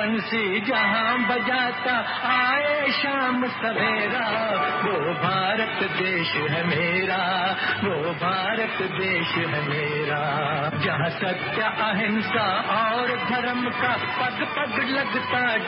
बंसी जहाँ बजाता आए शाम सवेरा, वो भारत देश है मेरा, वो भारत देश है मेरा। जहाँ सत्य अहिंसा और धर्म का पग पग लगता